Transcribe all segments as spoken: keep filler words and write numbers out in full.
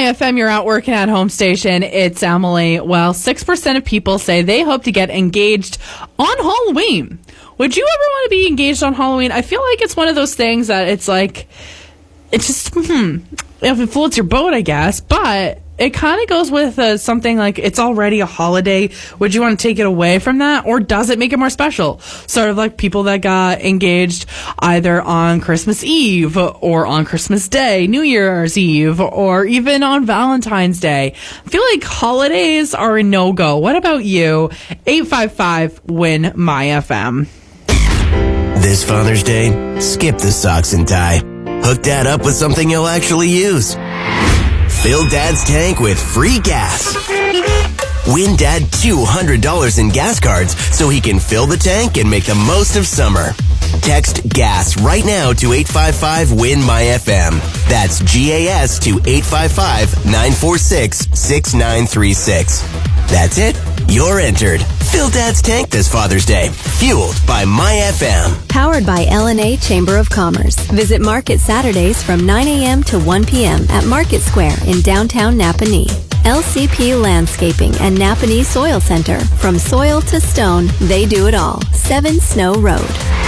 F M, you're out working at home station. It's Emily. Well, six percent of people say they hope to get engaged on Halloween. Would you ever want to be engaged on Halloween? I feel like it's one of those things that it's like, it's just, hmm, if it floats your boat, I guess, but it kind of goes with uh, something like it's already a holiday. Would you want to take it away from that, or does it make it more special? Sort of like people that got engaged either on Christmas Eve or on Christmas Day, New Year's Eve, or even on Valentine's Day. I feel like holidays are a no-go. What about you? eight five five, win my F M. This Father's Day, skip the socks and tie. Hook Dad up with something you'll actually use. Fill Dad's tank with free gas. Win Dad two hundred dollars in gas cards so he can fill the tank and make the most of summer. Text GAS right now to eight five five, win my F M. That's G A S to eight five five, nine four six, six nine three six. That's it. You're entered. Fill Dad's tank this Father's Day. Fueled by My F M. Powered by L and A Chamber of Commerce. Visit Market Saturdays from nine a.m. to one p.m. at Market Square in downtown Napanee. L C P Landscaping and Napanee Soil Center. From soil to stone, they do it all. seven Snow Road.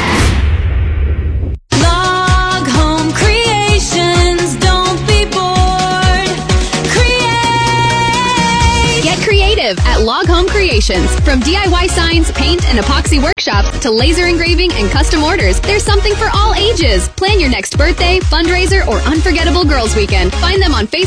Log Home Creations, don't be bored. Create! Get creative at Log Home Creations. From D I Y signs, paint, and epoxy workshops to laser engraving and custom orders, there's something for all ages. Plan your next birthday, fundraiser, or unforgettable girls' weekend. Find them on Facebook